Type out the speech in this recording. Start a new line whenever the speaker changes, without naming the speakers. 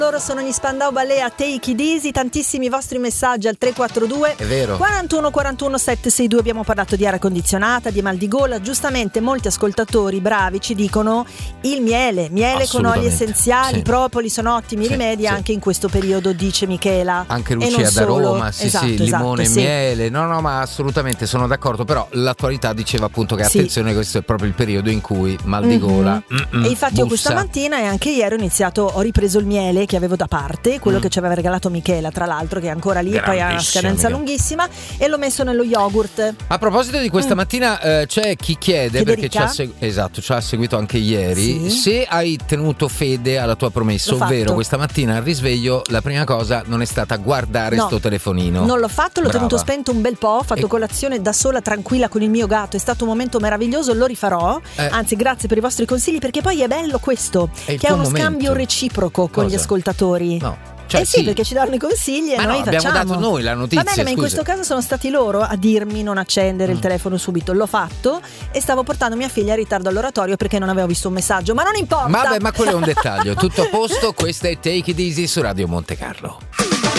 Loro sono gli Spandau Ballet a Take It Easy. Tantissimi vostri messaggi al 342
è vero
41 41 762. Abbiamo parlato di aria condizionata, di mal di gola. Giustamente molti ascoltatori bravi ci dicono il miele con oli essenziali,
sì.
propoli sono ottimi rimedi anche in questo periodo, dice Michela.
Anche Lucia da Roma, sì, limone e
sì.
miele. No, ma assolutamente sono d'accordo. Però l'attualità diceva appunto che attenzione, questo è proprio il periodo in cui mal di gola.
E infatti io questa mattina e anche ieri ho ripreso il miele che avevo da parte, quello che ci aveva regalato Michela, tra l'altro, che è ancora lì e poi ha una scadenza lunghissima, e l'ho messo nello yogurt.
A proposito di questa mattina c'è chi chiede,
Federica?
perché ci ha seguito anche ieri, se hai tenuto fede alla tua promessa, ovvero questa mattina al risveglio la prima cosa non è stata guardare sto telefonino.
Non l'ho fatto, l'ho tenuto spento un bel po', ho fatto colazione da sola tranquilla con il mio gatto, è stato un momento meraviglioso, lo rifarò, anzi grazie per i vostri consigli, perché poi è bello questo, che è uno scambio reciproco con gli ascoltatori.
No.
Sì, perché ci danno i consigli e noi facciamo.
Abbiamo dato noi la notizia.
Va bene, ma in questo caso sono stati loro a dirmi non accendere il telefono subito. L'ho fatto e stavo portando mia figlia in ritardo all'oratorio perché non avevo visto un messaggio, ma non importa.
Ma quello è un dettaglio. Tutto a posto, questa è Take It Easy su Radio Monte Carlo.